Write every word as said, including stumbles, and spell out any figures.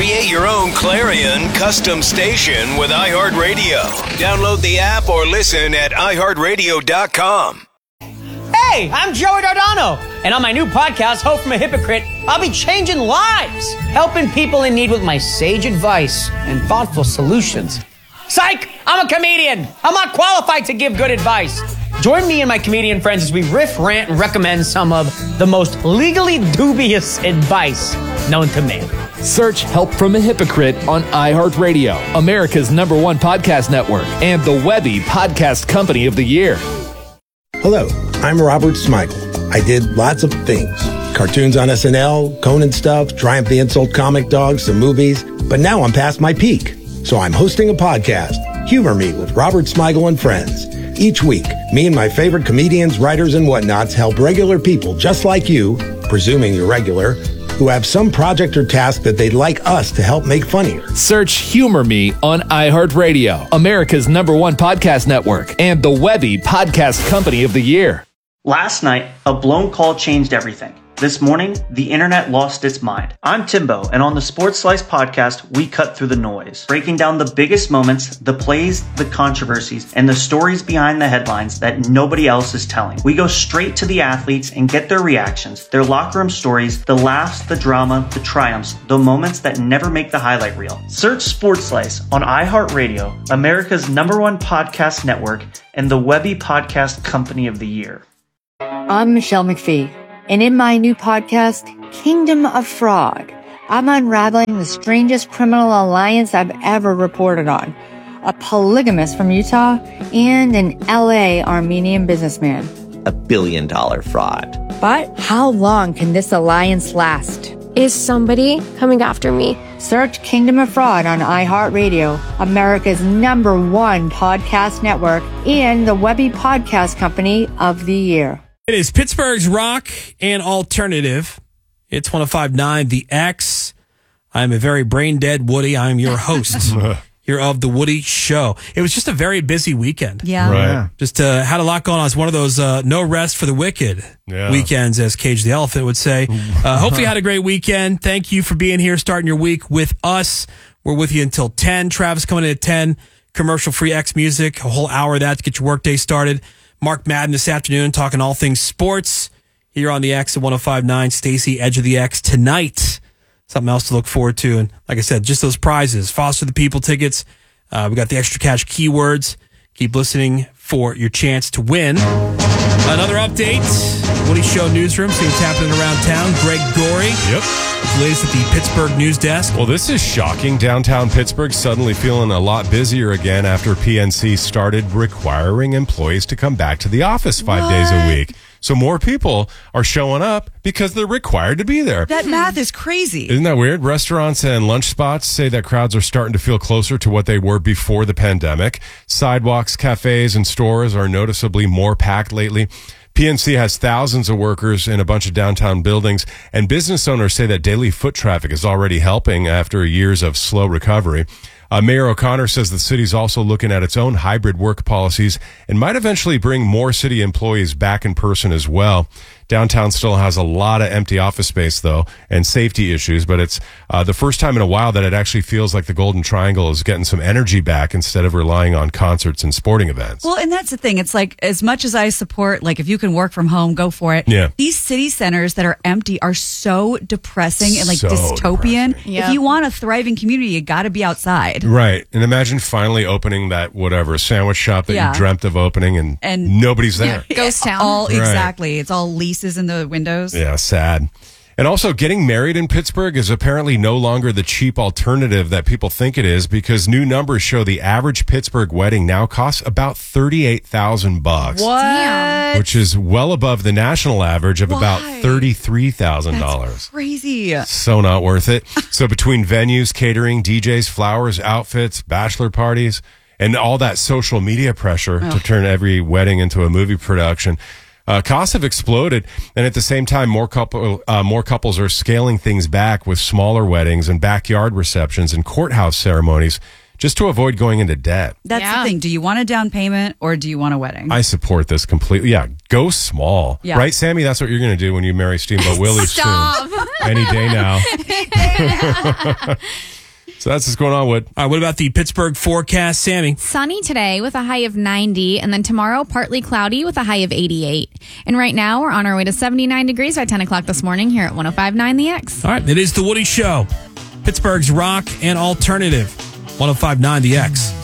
Create your own Clarion custom station with iHeartRadio. Download the app or listen at i heart radio dot com. Hey, I'm Joey Dardano, and on my new podcast, Hope from a Hypocrite, I'll be changing lives, helping people in need with my sage advice and thoughtful solutions. Psych! I'm a comedian. I'm not qualified to give good advice. Join me and my comedian friends as we riff, rant, and recommend some of the most legally dubious advice known to man. Search Help from a Hypocrite on iHeartRadio, America's number one podcast network, and the Webby Podcast Company of the Year. Hello, I'm Robert Smigel. I did lots of things. Cartoons on S N L, Conan stuff, Triumph the Insult comic dogs, some movies. But now I'm past my peak. So I'm hosting a podcast, Humor Me with Robert Smigel and Friends. Each week, me and my favorite comedians, writers, and whatnots help regular people just like you, presuming you're regular, who have some project or task that they'd like us to help make funnier. Search Humor Me on iHeartRadio, America's number one podcast network, and the Webby Podcast Company of the Year. Last night, a blown call changed everything. This morning, the internet lost its mind. I'm Timbo, and on the Sports Slice podcast, we cut through the noise, breaking down the biggest moments, the plays, the controversies, and the stories behind the headlines that nobody else is telling. We go straight to the athletes and get their reactions, their locker room stories, the laughs, the drama, the triumphs, the moments that never make the highlight reel. Search Sports Slice on iHeartRadio, America's number one podcast network, and the Webby Podcast Company of the Year. I'm Michelle McPhee. And in my new podcast, Kingdom of Fraud, I'm unraveling the strangest criminal alliance I've ever reported on. A polygamist from Utah and an L A Armenian businessman. A billion dollar fraud. But how long can this alliance last? Is somebody coming after me? Search Kingdom of Fraud on iHeartRadio, America's number one podcast network, and the Webby Podcast Company of the Year. It is Pittsburgh's rock and alternative. It's one oh five point nine The X. I'm a very brain-dead Woody. I'm your host here of The Woody Show. It was just a very busy weekend. Yeah. Right. Just uh, had a lot going on. It's one of those uh, no rest for the wicked yeah. weekends, as Cage the Elephant would say. Uh, hopefully you had a great weekend. Thank you for being here, starting your week with us. We're with you until ten. Travis coming in at ten. Commercial-free X Music. A whole hour of that to get your workday started. Mark Madden this afternoon talking all things sports here on the X at one oh five point nine. Stacy, Edge of the X tonight. Something else to look forward to. And like I said, just those prizes. Foster the People tickets. Uh, we got the extra cash keywords. Keep listening for your chance to win. Another update. Woody Show Newsroom. See what's happening around town. Greg Gorey. Yep. Latest at the Pittsburgh News Desk. Well, this is shocking. Downtown Pittsburgh suddenly feeling a lot busier again after P N C started requiring employees to come back to the office five what? days a week. So more people are showing up because they're required to be there. That math is crazy. Isn't that weird? Restaurants and lunch spots say that crowds are starting to feel closer to what they were before the pandemic. Sidewalks, cafes, and stores are noticeably more packed lately. P N C has thousands of workers in a bunch of downtown buildings, and business owners say that daily foot traffic is already helping after years of slow recovery. Uh, Mayor O'Connor says the city's also looking at its own hybrid work policies and might eventually bring more city employees back in person as well. Downtown still has a lot of empty office space, though, and safety issues, but it's uh, the first time in a while that it actually feels like the Golden Triangle is getting some energy back instead of relying on concerts and sporting events. Well, and that's the thing. It's like, as much as I support, like, if you can work from home, go for it. Yeah. These city centers that are empty are so depressing and, like, So dystopian. Yep. If you want a thriving community, you got to be outside. Right. And imagine finally opening that, whatever, sandwich shop that Yeah. you dreamt of opening and, And- nobody's there. Ghost town. All, Right. exactly. It's all leases in the windows. Yeah, sad. And also, getting married in Pittsburgh is apparently no longer the cheap alternative that people think it is, because new numbers show the average Pittsburgh wedding now costs about thirty-eight thousand bucks. What? Which is well above the national average of Why? about thirty-three thousand dollars. That's crazy. So not worth it. So between venues, catering, D Js, flowers, outfits, bachelor parties, and all that social media pressure Ugh. to turn every wedding into a movie production, Uh, costs have exploded, and at the same time, more couple, uh, more couples are scaling things back with smaller weddings and backyard receptions and courthouse ceremonies just to avoid going into debt. That's the thing. Do you want a down payment or do you want a wedding? I support this completely. Yeah, go small. Yeah. Right, Sammy? That's what you're going to do when you marry Steamboat Willie soon. Any day now. So that's what's going on, Wood. All right, what about the Pittsburgh forecast, Sammy? Sunny today with a high of ninety, and then tomorrow partly cloudy with a high of eighty-eight. And right now we're on our way to seventy-nine degrees by ten o'clock this morning here at one oh five point nine The X. All right, it is the Woody Show, Pittsburgh's rock and alternative, one oh five point nine The X.